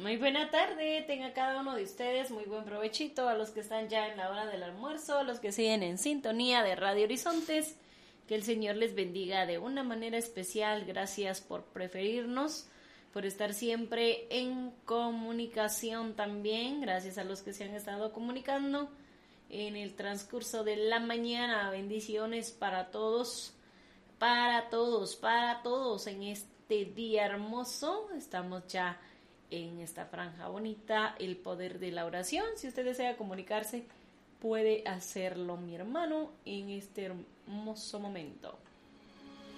Muy buena tarde, tenga cada uno de ustedes muy buen provechito, a los que están ya en la hora del almuerzo, a los que siguen en sintonía de Radio Horizontes, que el Señor les bendiga de una manera especial. Gracias por preferirnos, por estar siempre en comunicación también. Gracias a los que se han estado comunicando en el transcurso de la mañana. Bendiciones para todos, para todos, para todos en este día hermoso. Estamos ya en esta franja bonita, el poder de la oración. Si usted desea comunicarse, puede hacerlo, mi hermano, en este hermoso momento.